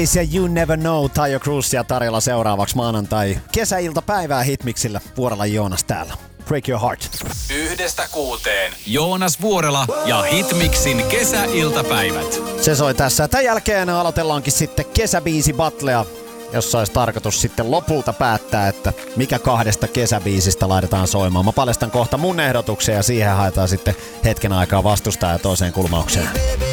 Ja You Never Know, Taio Cruzia tarjolla seuraavaksi maanantai kesäiltapäivää Hitmixillä. Vuorella Joonas täällä. Break Your Heart. 1-6. Joonas Vuorela ja Hitmixin kesäiltapäivät. Se soi tässä. Tämän jälkeen aloitellaankin sitten kesäbiisi battlea, jossa olisi tarkoitus sitten lopulta päättää, että mikä 2 kesäbiisistä laitetaan soimaan. Mä paljastan kohta mun ehdotuksen ja siihen haetaan sitten hetken aikaa vastustaa ja toiseen kulmaukseen.